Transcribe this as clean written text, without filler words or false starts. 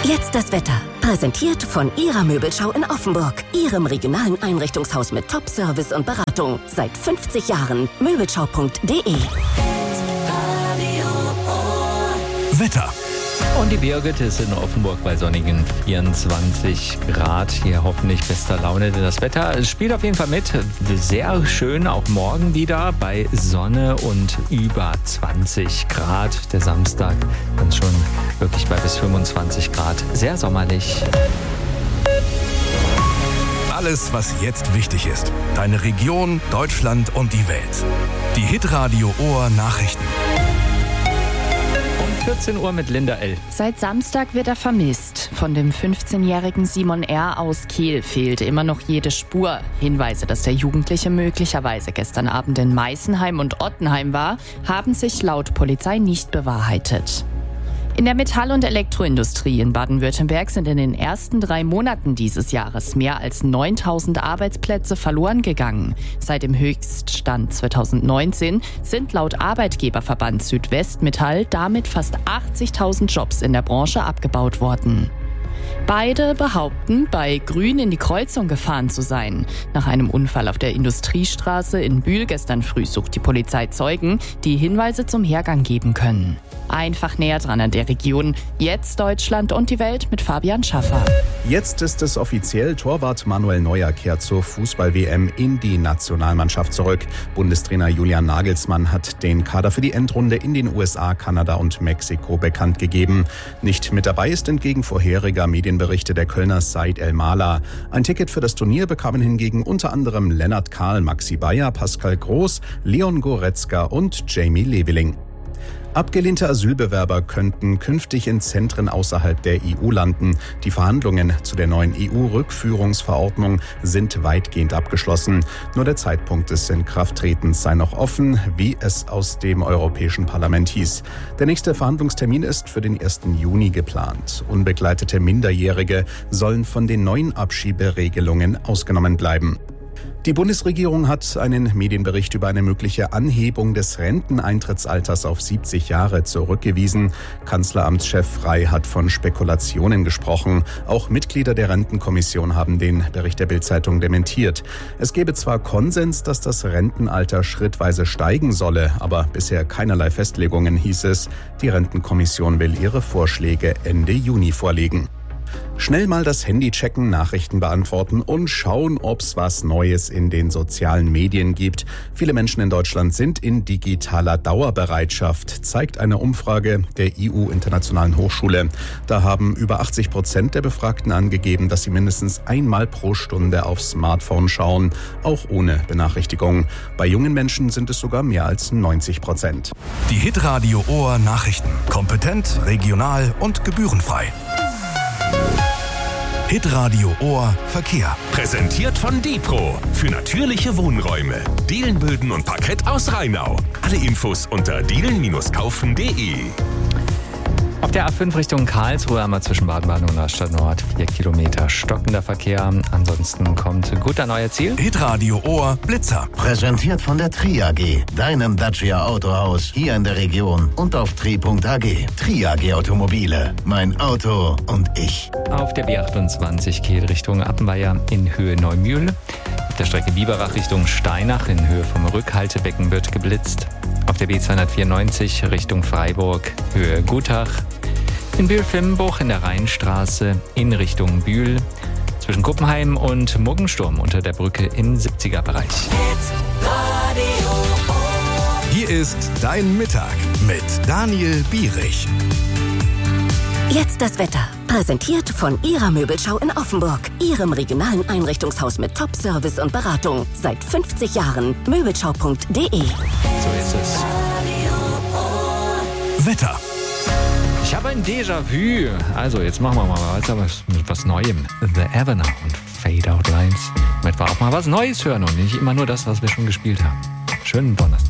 Jetzt das Wetter. Präsentiert von Ihrer Möbelschau in Offenburg. Ihrem regionalen Einrichtungshaus mit Top-Service und Beratung. Seit 50 Jahren. Möbelschau.de. Wetter. Und die Birgit ist in Offenburg bei sonnigen 24 Grad. Hier hoffentlich bester Laune, denn das Wetter spielt auf jeden Fall mit. Sehr schön, auch morgen wieder bei Sonne und über 20 Grad. Der Samstag dann schon wirklich bei bis 25 Grad. Sehr sommerlich. Alles, was jetzt wichtig ist. Deine Region, Deutschland und die Welt. Die Hitradio Ohr Nachrichten. 14 Uhr mit Linda L. Seit Samstag wird er vermisst. Von dem 15-jährigen Simon R. aus Kehl fehlt immer noch jede Spur. Hinweise, dass der Jugendliche möglicherweise gestern Abend in Meißenheim und Ottenheim war, haben sich laut Polizei nicht bewahrheitet. In der Metall- und Elektroindustrie in Baden-Württemberg sind in den ersten 3 Monaten dieses Jahres mehr als 9.000 Arbeitsplätze verloren gegangen. Seit dem Höchststand 2019 sind laut Arbeitgeberverband Südwestmetall damit fast 80.000 Jobs in der Branche abgebaut worden. Beide behaupten, bei Grün in die Kreuzung gefahren zu sein. Nach einem Unfall auf der Industriestraße in Bühl gestern früh sucht die Polizei Zeugen, die Hinweise zum Hergang geben können. Einfach näher dran an der Region. Jetzt Deutschland und die Welt mit Fabian Schaffer. Jetzt ist es offiziell. Torwart Manuel Neuer kehrt zur Fußball-WM in die Nationalmannschaft zurück. Bundestrainer Julian Nagelsmann hat den Kader für die Endrunde in den USA, Kanada und Mexiko bekannt gegeben. Nicht mit dabei ist entgegen vorheriger Medienberichte der Kölner Said El-Mala. Ein Ticket für das Turnier bekamen hingegen unter anderem Lennart Kahl, Maxi Bayer, Pascal Groß, Leon Goretzka und Jamie Leveling. Abgelehnte Asylbewerber könnten künftig in Zentren außerhalb der EU landen. Die Verhandlungen zu der neuen EU-Rückführungsverordnung sind weitgehend abgeschlossen. Nur der Zeitpunkt des Inkrafttretens sei noch offen, wie es aus dem Europäischen Parlament hieß. Der nächste Verhandlungstermin ist für den 1. Juni geplant. Unbegleitete Minderjährige sollen von den neuen Abschieberegelungen ausgenommen bleiben. Die Bundesregierung hat einen Medienbericht über eine mögliche Anhebung des Renteneintrittsalters auf 70 Jahre zurückgewiesen. Kanzleramtschef Frey hat von Spekulationen gesprochen. Auch Mitglieder der Rentenkommission haben den Bericht der Bild-Zeitung dementiert. Es gebe zwar Konsens, dass das Rentenalter schrittweise steigen solle, aber bisher keinerlei Festlegungen, hieß es. Die Rentenkommission will ihre Vorschläge Ende Juni vorlegen. Schnell mal das Handy checken, Nachrichten beantworten und schauen, ob's was Neues in den sozialen Medien gibt. Viele Menschen in Deutschland sind in digitaler Dauerbereitschaft, zeigt eine Umfrage der EU-Internationalen Hochschule. Da haben über 80% der Befragten angegeben, dass sie mindestens einmal pro Stunde aufs Smartphone schauen, auch ohne Benachrichtigung. Bei jungen Menschen sind es sogar mehr als 90%. Die Hitradio Ohr Nachrichten. Kompetent, regional und gebührenfrei. Hitradio Ohr Verkehr. Präsentiert von Dipro. Für natürliche Wohnräume. Dielenböden und Parkett aus Rheinau. Alle Infos unter dielen-kaufen.de. Auf der A5 Richtung Karlsruhe haben wir zwischen Baden-Baden und Rastatt Nord 4 Kilometer stockender Verkehr. Ansonsten kommt guter neuer Ziel. Hitradio Ohr Blitzer. Präsentiert von der Tri AG, deinem Dacia Autohaus hier in der Region und auf tri.ag. Tri AG Automobile. Mein Auto und ich. Auf der B28 Kehl Richtung Appenweier in Höhe Neumühl. Auf der Strecke Biberach Richtung Steinach in Höhe vom Rückhaltebecken wird geblitzt. Auf der B294 Richtung Freiburg, Höhe Gutach. In Bühl-Fimmbruch in der Rheinstraße in Richtung Bühl. Zwischen Kuppenheim und Muggensturm unter der Brücke im 70er-Bereich. Hier ist dein Mittag mit Daniel Bierich. Jetzt das Wetter. Präsentiert von Ihrer Möbelschau in Offenburg. Ihrem regionalen Einrichtungshaus mit Top-Service und Beratung. Seit 50 Jahren. Möbelschau.de. So ist es. Wetter. Ich habe ein Déjà-vu. Also, jetzt machen wir mal weiter mit was Neuem. The Evener und Fade Out Lines. Damit wir auch mal was Neues hören und nicht immer nur das, was wir schon gespielt haben. Schönen Donnerstag.